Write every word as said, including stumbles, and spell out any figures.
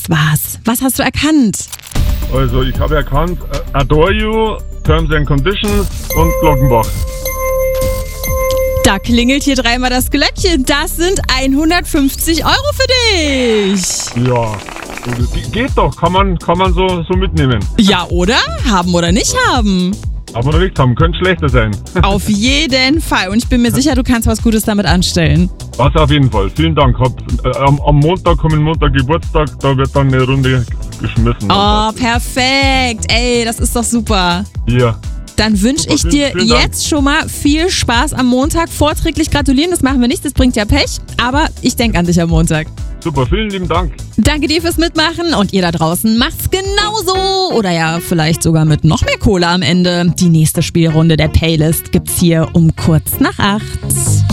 das war's. Was hast du erkannt? Also ich habe erkannt, äh, Adore You, Terms and Conditions und Glockenbach. Da klingelt hier dreimal das Glöckchen. Das sind hundertfünfzig Euro für dich. Ja, Ge- geht doch, kann man, kann man so, so mitnehmen. Ja, oder? Haben oder nicht haben. Aber noch nichts haben, könnte schlechter sein. Auf jeden Fall. Und ich bin mir sicher, du kannst was Gutes damit anstellen. Was auf jeden Fall. Vielen Dank. Hab, äh, am, am Montag, kommenden Montag Geburtstag, da wird dann eine Runde geschmissen. Oh, perfekt. Ey, das ist doch super. Ja. Dann wünsche ich dir vielen Dank. jetzt schon mal viel Spaß am Montag. Vorträglich gratulieren, das machen wir nicht, das bringt ja Pech. Aber ich denke an dich am Montag. Super, vielen lieben Dank. Danke dir fürs Mitmachen und ihr da draußen macht's genauso. Oder ja, vielleicht sogar mit noch mehr Kohle am Ende. Die nächste Spielrunde der Paylist gibt's hier um kurz nach acht.